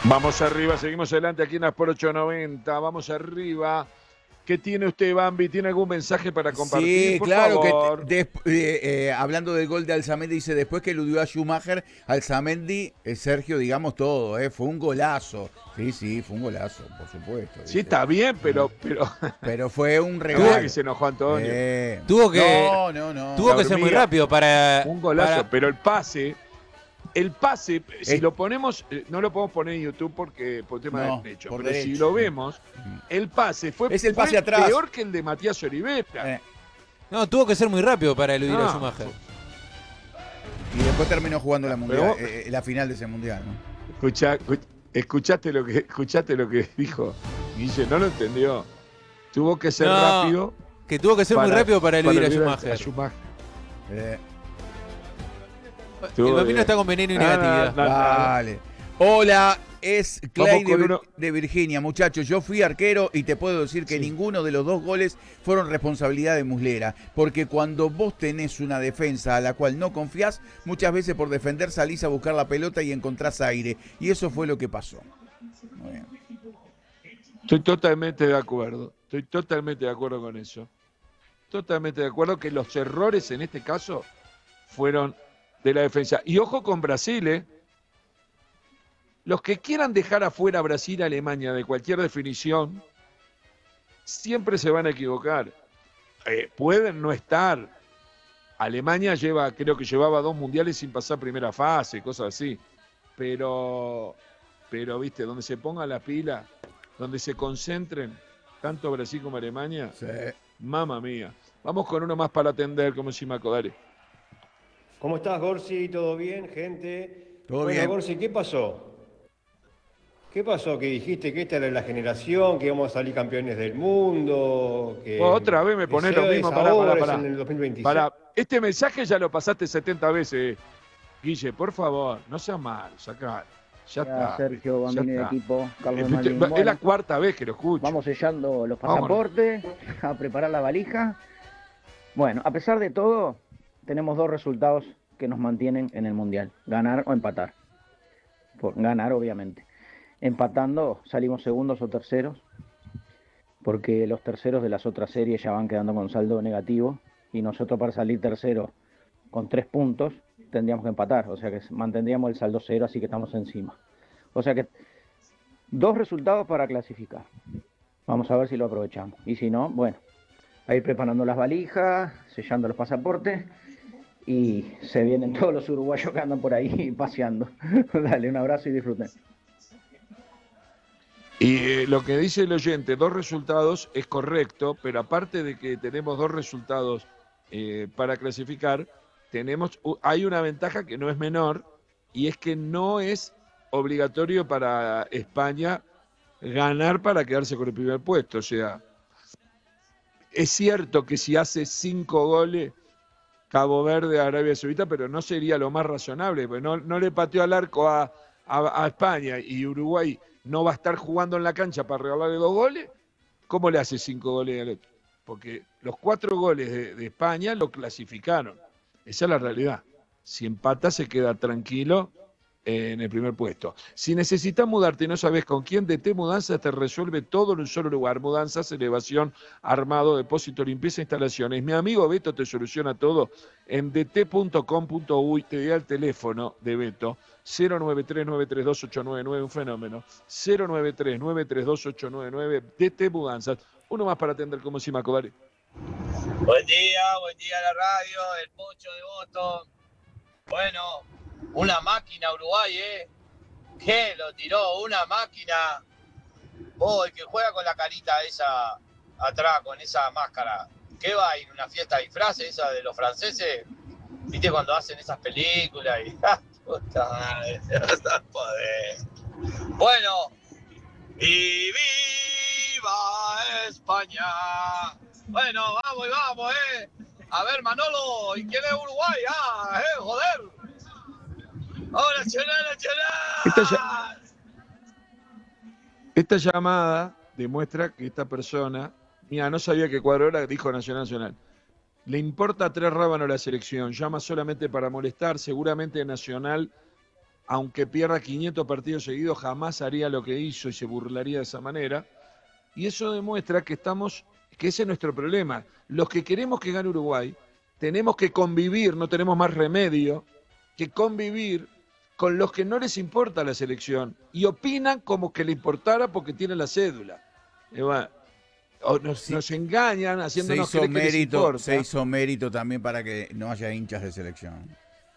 Vamos arriba, seguimos adelante aquí en las por 890. Vamos arriba. ¿Qué tiene usted, Bambi? ¿Tiene algún mensaje para compartir? Sí, Por claro, favor. hablando del gol de Alzamendi, dice, después que eludió a Schumacher, Alzamendi, Sergio, digamos todo, fue un golazo. Sí, fue un golazo, por supuesto, Sí, dice. está bien, pero Pero fue un no diga que regalo. se enojó Antonio. Tuvo que, No. tuvo La que ser muy hormiga, rápido un golazo, para. pero el pase, si Es- lo ponemos, no lo podemos poner en YouTube por tema de no, derecho, por pero si derecho. lo vemos, el pase Es el pase fue atrás. peor que el de Matías Olivera. Eh, No, tuvo que ser muy rápido para eludir a No. Schumacher. y después terminó jugando la mundial, Pero- la final de ese mundial, ¿no? Escuchaste lo que dijo Guille, no lo entendió. Tuvo que ser No, rápido. Que tuvo que ser muy rápido para eludir a eludir Schumacher. Eh, El Estuvo Bambino bien. está con veneno y No, negatividad. no, no. Vale. Hola, es Clay Vamos con uno. de Virginia. Muchachos, yo fui arquero y te puedo decir que Sí. ninguno de los dos goles fueron responsabilidad de Muslera. Porque cuando vos tenés una defensa a la cual no confiás, muchas veces por defender salís a buscar la pelota y encontrás aire. Y eso fue lo que pasó. Muy bien. Estoy totalmente de acuerdo. Estoy totalmente de acuerdo con eso. Totalmente de acuerdo que los errores en este caso fueron de la defensa. Y ojo con Brasil, ¿eh? Los que quieran dejar afuera a Brasil y Alemania de cualquier definición, siempre se van a equivocar. Pueden no estar. Alemania creo que llevaba 2 mundiales sin pasar primera fase, cosas así. Pero, viste, donde se pongan la pila, donde se concentren, tanto Brasil como Alemania, Sí. mamma mía. Vamos con uno más para atender, como si me acordare. ¿Cómo estás, Gorsi? ¿Todo bien, gente? Todo bueno, bien. Gorsi, ¿qué pasó? ¿Qué pasó? Que dijiste que esta era la generación, que íbamos a salir campeones del mundo, que Otra vez me pones lo Deseo mismo, es pará. ahora, es en el 2026. Este mensaje ya lo pasaste 70 veces, Guille, por favor, no seas malo, sacá. Ya está. Sergio, ya Bambini de está. equipo, Carlos Es Malvin. la Bueno, cuarta vez que lo escucho. vamos sellando los Vámonos. pasaportes, a preparar la valija. Bueno, a pesar de todo, tenemos 2 resultados que nos mantienen en el Mundial, ganar o empatar. Ganar, obviamente. Empatando, salimos segundos o terceros, porque los terceros de las otras series ya van quedando con saldo negativo, y nosotros para salir tercero con 3 puntos tendríamos que empatar, o sea que mantendríamos el saldo 0, así que estamos encima. O sea que 2 resultados para clasificar. Vamos a ver si lo aprovechamos. Y si no, bueno, a ir preparando las valijas, sellando los pasaportes, y se vienen todos los uruguayos que andan por ahí paseando. Dale, un abrazo y disfruten. Y lo que dice el oyente, 2 resultados es correcto, pero aparte de que tenemos 2 resultados para clasificar, hay una ventaja que no es menor, y es que no es obligatorio para España ganar para quedarse con el primer puesto. O sea, es cierto que si hace 5 goles Cabo Verde a Arabia Saudita, pero no sería lo más razonable, porque no le pateó al arco a España, y Uruguay no va a estar jugando en la cancha para regalarle 2 goles. ¿Cómo le hace 5 goles al otro? Porque los 4 goles de España lo clasificaron. Esa es la realidad. Si empata, se queda tranquilo en el primer puesto. Si necesitas mudarte y no sabes con quién, DT Mudanzas te resuelve todo en un solo lugar. Mudanzas, elevación, armado, depósito, limpieza, instalaciones. Mi amigo Beto te soluciona todo en dt.com.uy. Te da el teléfono de Beto, 093-932-899, un fenómeno. 093-932-899, DT Mudanzas. Uno más para atender como si me acordare. Buen día a la radio, el Pocho de Boston. Bueno, una máquina Uruguay, ¿Qué? Lo tiró, una máquina. El que juega con la carita esa atrás, con esa máscara. ¿Qué va a ir? ¿Una fiesta de disfraces esa de los franceses? ¿Viste cuando hacen esas películas? Y puta madre, se vas a poder. Bueno, y viva España. Bueno, vamos, A ver, Manolo, ¿y quién es Uruguay? Joder. ¡Ahora, Nacional! Esta llamada demuestra que esta persona, mira, no sabía que Cuadrola dijo Nacional. Le importa 3 rábanos la selección, llama solamente para molestar, seguramente Nacional aunque pierda 500 partidos seguidos, jamás haría lo que hizo y se burlaría de esa manera. Y eso demuestra que ese es nuestro problema. Los que queremos que gane Uruguay, tenemos que convivir, no tenemos más remedio que convivir con los que no les importa la selección y opinan como que le importara porque tienen la cédula. O nos engañan haciéndonos creer que les importa. Se hizo mérito también para que no haya hinchas de selección.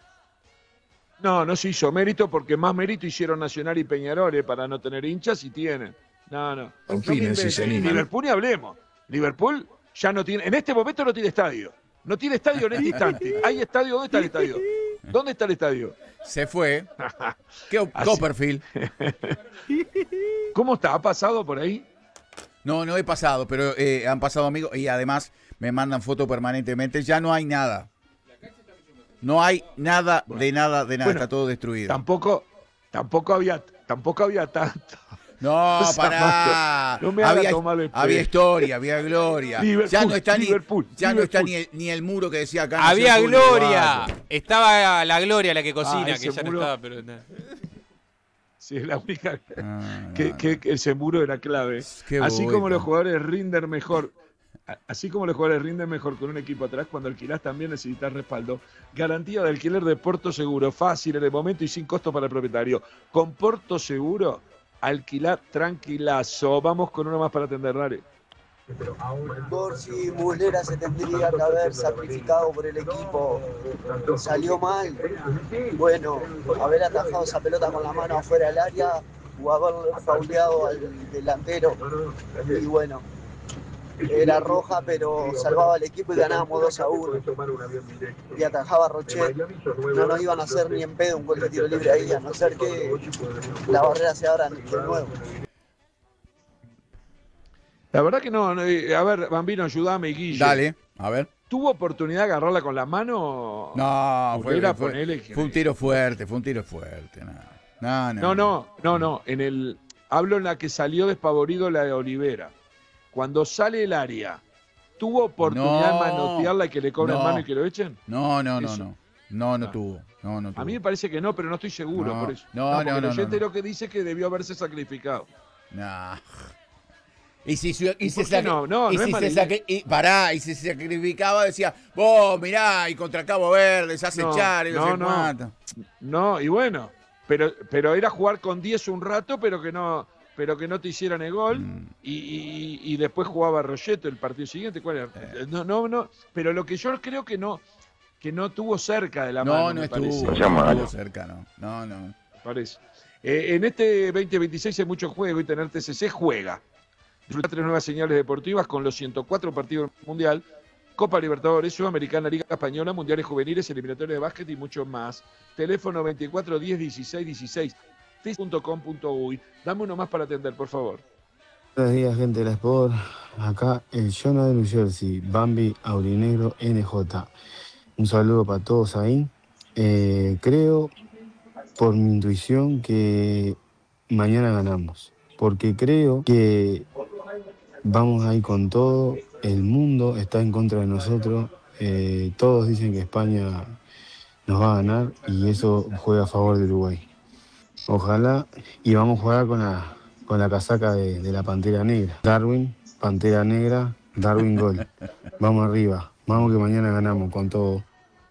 No se hizo mérito porque más mérito hicieron Nacional y Peñarol para no tener hinchas y tienen. No. Opinen si se animan. Liverpool ni hablemos. Liverpool ya no tiene, en este momento no tiene estadio. No tiene estadio en este instante. ¿Hay estadio? ¿Dónde está el estadio? ¿Dónde está el estadio? Se fue. Copperfield. ¿Cómo está? ¿Ha pasado por ahí? No he pasado, pero han pasado amigos y además me mandan fotos permanentemente. Ya no hay nada. No hay nada de nada. Bueno, está todo destruido. Tampoco había tanto. No, pará. No me haga tomar el había historia, había gloria. Ya no está ni el muro que decía acá. Había gloria. Estaba la Gloria, la que cocina, que ya muro, no estaba, pero no. Sí, la única que ese muro era clave. Así como los jugadores rinden mejor. Así como los jugadores rinden mejor con un equipo atrás, cuando alquilás también necesitas respaldo. Garantía de alquiler de Porto Seguro, fácil en el momento y sin costo para el propietario. Con Porto Seguro, alquilar tranquilazo. Vamos con uno más para atender, dale. Por si Muslera se tendría que haber sacrificado por el equipo, salió mal. Bueno, haber atajado esa pelota con la mano afuera del área o haber fauleado al delantero. Y bueno, era roja, pero salvaba al equipo y ganábamos 2-1. Y atajaba a Rochet. No nos iban a hacer ni en pedo un gol de tiro libre ahí, a no ser que la barrera se abra de nuevo. La verdad que no. A ver, Bambino, ayúdame, Guille. Dale, a ver. ¿Tuvo oportunidad de agarrarla con la mano? No, fue un tiro fuerte, No. Hablo en la que salió despavorido la de Olivera. Cuando sale el área, ¿tuvo oportunidad de manotearla y que le cobren mano y que lo echen? No tuvo. A mí me parece que no, pero no estoy seguro por eso. El oyente lo que dice es que debió haberse sacrificado. Y si se sacrificaba, decía, vos mirá, y contra Cabo Verde se hace echar y no sé cuánto. No, y bueno, pero era jugar con 10 un rato, pero que no te hicieran el gol, y después jugaba Rogetto el partido siguiente. ¿Cuál era? No, pero lo que yo creo que no tuvo cerca de la mano. No estuvo cerca, no. Me parece. En este 2026 hay mucho juego y tener TCC juega. Disfrutar 3 nuevas señales deportivas con los 104 partidos del Mundial, Copa Libertadores, Sudamericana, Liga Española, Mundiales Juveniles, Eliminatorios de Básquet y mucho más. Teléfono 24 10 16 16. .com.uy. Dame uno más para atender, por favor. Buenos días, gente de la Sport. Acá el Jonah de New Jersey, Bambi Aurinegro NJ. Un saludo para todos ahí. Creo, por mi intuición, que mañana ganamos. Porque creo que vamos ahí con todo. El mundo está en contra de nosotros. Todos dicen que España nos va a ganar y eso juega a favor de Uruguay. Ojalá, y vamos a jugar con la casaca de la Pantera Negra. Darwin, Pantera Negra, Darwin gol. Vamos arriba, vamos que mañana ganamos con todo.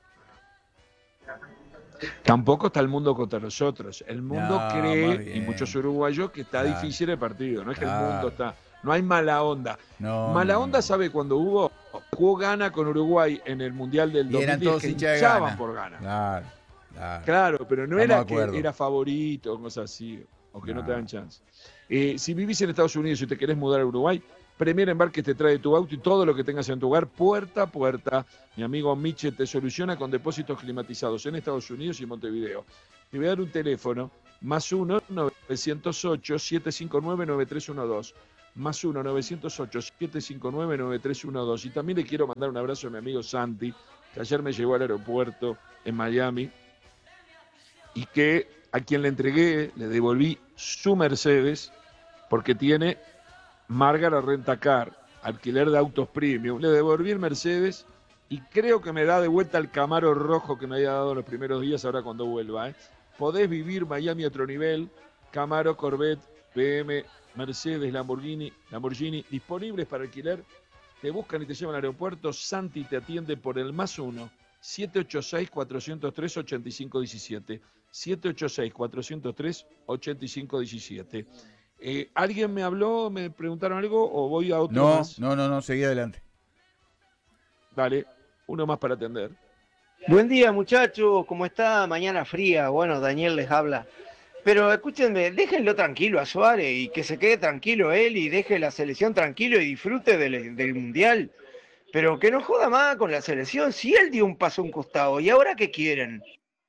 Tampoco está el mundo contra nosotros. El mundo cree, y muchos uruguayos, que está difícil el partido. No es que el mundo está... No hay mala onda. Mala onda, ¿sabe? Cuando jugó Ghana con Uruguay en el Mundial del 2010, que hinchaban por Ghana. Claro, pero no era que era favorito o cosas así, o que no te dan chance. Si vivís en Estados Unidos y te querés mudar a Uruguay, Premier Embarques te trae tu auto y todo lo que tengas en tu hogar, puerta a puerta. Mi amigo Miche te soluciona con depósitos climatizados en Estados Unidos y Montevideo. Te voy a dar un teléfono, +1 908 759 9312. +1 908 759 9312. Y también le quiero mandar un abrazo a mi amigo Santi, que ayer me llevó al aeropuerto en Miami, y que a quien le devolví su Mercedes, porque tiene Márgara Rentacar, alquiler de autos premium. Le devolví el Mercedes y creo que me da de vuelta el Camaro rojo que me había dado los primeros días ahora cuando vuelva. podés vivir Miami a otro nivel. Camaro, Corvette, BM, Mercedes, Lamborghini, disponibles para alquiler. Te buscan y te llevan al aeropuerto. Santi te atiende por el +1 786-403-8517. 786-403-8517. ¿Alguien me habló, me preguntaron algo o voy a otro más? No, seguí adelante. Dale, uno más para atender. Buen día, muchachos, ¿cómo está? Mañana fría. Bueno, Daniel les habla. Pero escúchenme, déjenlo tranquilo a Suárez y que se quede tranquilo él y deje la selección tranquilo y disfrute del Mundial. Pero que no joda más con la selección. Si él dio un paso a un costado, ¿y ahora qué quieren?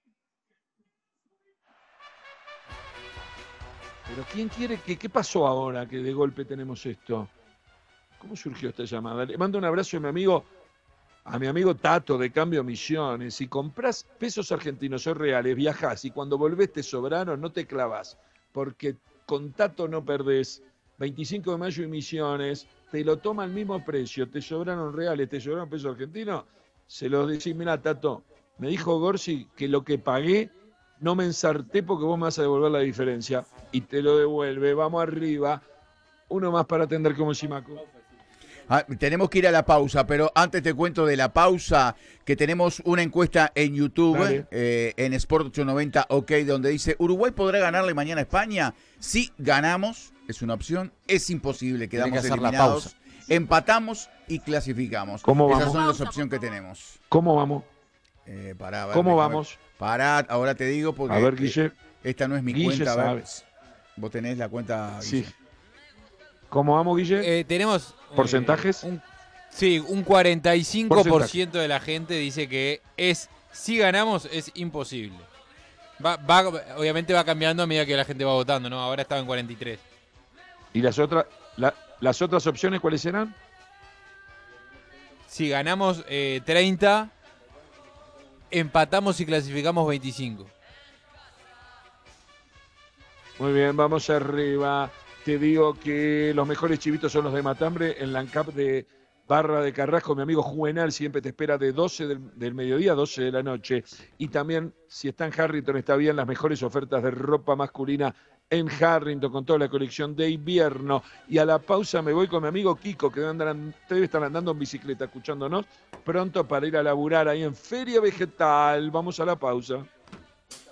Pero ¿quién quiere que qué pasó ahora que de golpe tenemos esto? ¿Cómo surgió esta llamada? Le mando un abrazo a mi amigo Tato de Cambio Misiones. Si compras pesos argentinos o reales, viajás y cuando volvés te sobraron, no te clavas. Porque con Tato no perdés. 25 de mayo y Misiones, te lo toma al mismo precio, te sobraron reales, te sobraron pesos argentinos, se los decís, mirá Tato, me dijo Gorsi que lo que pagué no me ensarté porque vos me vas a devolver la diferencia. Y te lo devuelve, vamos arriba. Uno más para atender como Simaco. Tenemos que ir a la pausa, pero antes te cuento de la pausa que tenemos una encuesta en YouTube, en Sport 890 OK, donde dice, ¿Uruguay podrá ganarle mañana a España? Sí, ganamos, es una opción, es imposible, quedamos eliminados, empatamos y clasificamos. Esas son las opciones que tenemos. ¿Cómo vamos? ¿Cómo vamos? Pará, ahora te digo porque a ver, Guille, esta no es mi Guille cuenta. A ver, sabe. vos tenés la cuenta, Guille. Sí. ¿Cómo vamos, Guille? Tenemos... ¿Porcentajes? Un 45% de la gente dice que si ganamos es imposible. Obviamente va cambiando a medida que la gente va votando, ¿no? Ahora estaba en 43. ¿Y las otras opciones cuáles eran? Si ganamos 30, empatamos y clasificamos 25. Muy bien, vamos arriba. Te digo que los mejores chivitos son los de Matambre en la ANCAP de Barra de Carrasco. Mi amigo Juvenal siempre te espera de 12 del mediodía a 12 de la noche. Y también, si está en Harrington, está bien las mejores ofertas de ropa masculina en Harrington con toda la colección de invierno. Y a la pausa me voy con mi amigo Kiko, que debe estar andando en bicicleta, escuchándonos pronto para ir a laburar ahí en Feria Vegetal. Vamos a la pausa.